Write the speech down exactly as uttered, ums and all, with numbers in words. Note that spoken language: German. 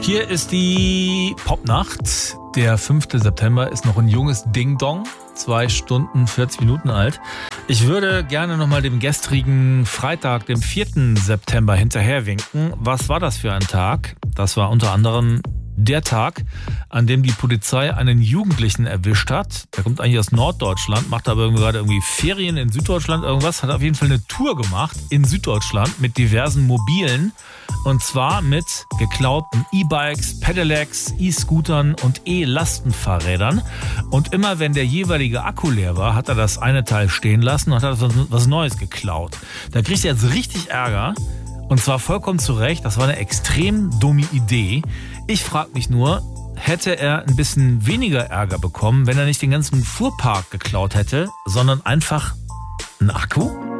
Hier ist die Popnacht. Der fünfte September ist noch ein junges Ding-Dong. Zwei Stunden, vierzig Minuten alt. Ich würde gerne nochmal dem gestrigen Freitag, dem vierten September, hinterherwinken. Was war das für ein Tag? Das war unter anderem der Tag, an dem die Polizei einen Jugendlichen erwischt hat. Der kommt eigentlich aus Norddeutschland, macht aber irgendwie gerade irgendwie Ferien in Süddeutschland, irgendwas. Hat auf jeden Fall eine Tour gemacht in Süddeutschland mit diversen Mobilen. Und zwar mit geklauten E-Bikes, Pedelecs, E-Scootern und E-Lastenfahrrädern. Und immer wenn der jeweilige Akku leer war, hat er das eine Teil stehen lassen und hat was Neues geklaut. Da kriegt er jetzt richtig Ärger. Und zwar vollkommen zu Recht. Das war eine extrem dumme Idee. Ich frage mich nur, hätte er ein bisschen weniger Ärger bekommen, wenn er nicht den ganzen Fuhrpark geklaut hätte, sondern einfach einen Akku?